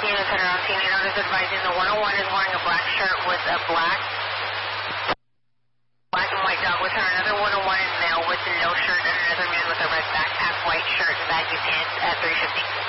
Unit Center on scene. Notice advising the 101 is wearing a black shirt with a black and white dog with her. Another 101 is male with no shirt and another man with a red backpack, white shirt, and baggy pants at 350.